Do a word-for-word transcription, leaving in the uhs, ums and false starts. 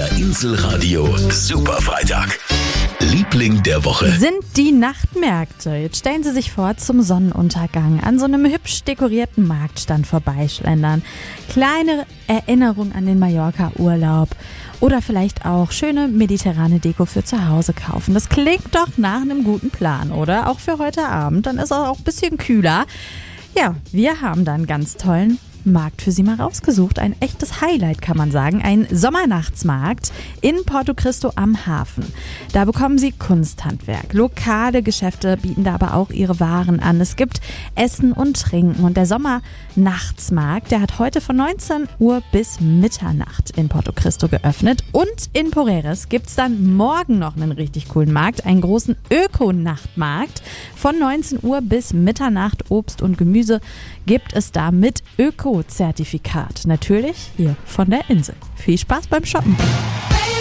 Der Inselradio Superfreitag. Liebling der Woche. Sind die Nachtmärkte. Jetzt stellen Sie sich vor, zum Sonnenuntergang an so einem hübsch dekorierten Marktstand vorbeischlendern. Kleine Erinnerung an den Mallorca-Urlaub. Oder vielleicht auch schöne mediterrane Deko für zu Hause kaufen. Das klingt doch nach einem guten Plan, oder? Auch für heute Abend. Dann ist es auch ein bisschen kühler. Ja, wir haben da einen ganz tollen Markt für Sie mal rausgesucht. Ein echtes Highlight, kann man sagen. Ein Sommernachtsmarkt in Porto Cristo am Hafen. Da bekommen Sie Kunsthandwerk. Lokale Geschäfte bieten da aber auch ihre Waren an. Es gibt Essen und Trinken. Und der Sommernachtsmarkt, der hat heute von neunzehn Uhr bis Mitternacht in Porto Cristo geöffnet. Und in Porreres gibt es dann morgen noch einen richtig coolen Markt. Einen großen Öko-Nachtmarkt. Von neunzehn Uhr bis Mitternacht Obst und Gemüse gibt es da mit Öko Zertifikat. Natürlich hier von der Insel. Viel Spaß beim Shoppen.